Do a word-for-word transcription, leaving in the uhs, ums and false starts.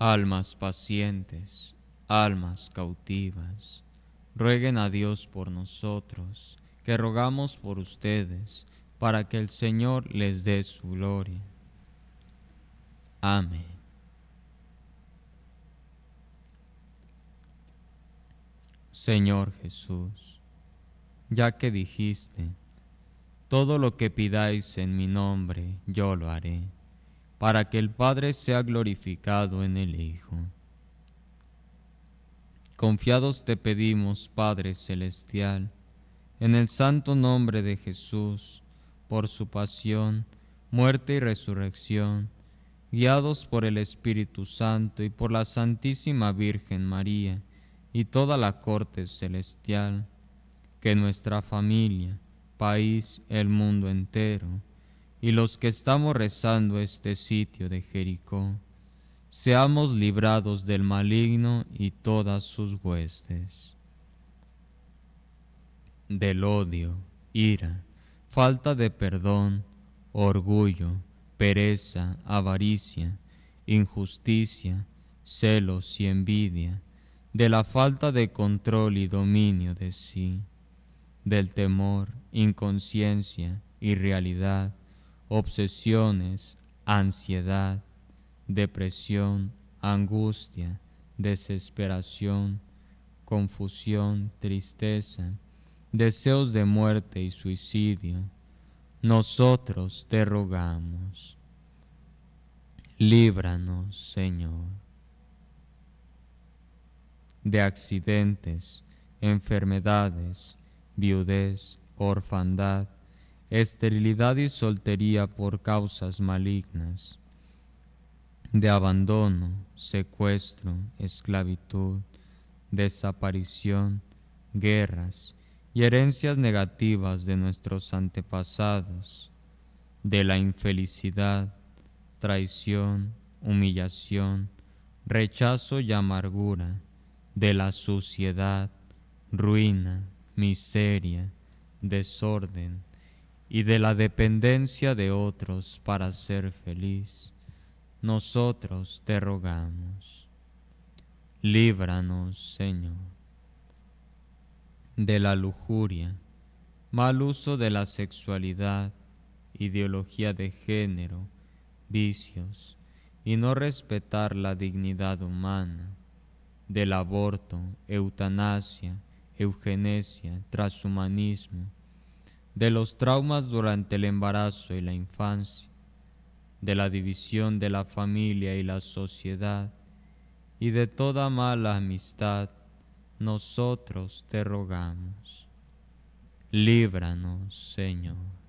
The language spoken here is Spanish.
Almas pacientes, almas cautivas, rueguen a Dios por nosotros, que rogamos por ustedes, para que el Señor les dé su gloria. Amén. Señor Jesús, ya que dijiste, todo lo que pidáis en mi nombre, yo lo haré, para que el Padre sea glorificado en el Hijo. Confiados te pedimos, Padre Celestial, en el santo nombre de Jesús, por su pasión, muerte y resurrección, guiados por el Espíritu Santo y por la Santísima Virgen María y toda la corte celestial, que nuestra familia, país, el mundo entero, y los que estamos rezando este sitio de Jericó, seamos librados del maligno y todas sus huestes, del odio, ira, falta de perdón, orgullo, pereza, avaricia, injusticia, celos y envidia, de la falta de control y dominio de sí, del temor, inconsciencia, irrealidad, obsesiones, ansiedad, depresión, angustia, desesperación, confusión, tristeza, deseos de muerte y suicidio, nosotros te rogamos. Líbranos, Señor, de accidentes, enfermedades, viudez, orfandad, esterilidad y soltería por causas malignas, de abandono, secuestro, esclavitud, desaparición, guerras y herencias negativas de nuestros antepasados, de la infelicidad, traición, humillación, rechazo y amargura, de la suciedad, ruina, miseria, desorden y de la dependencia de otros para ser feliz, nosotros te rogamos. Líbranos, Señor, de la lujuria, mal uso de la sexualidad, ideología de género, vicios y no respetar la dignidad humana, del aborto, eutanasia, eugenesia, transhumanismo, de los traumas durante el embarazo y la infancia, de la división de la familia y la sociedad, y de toda mala amistad, nosotros te rogamos. Líbranos, Señor.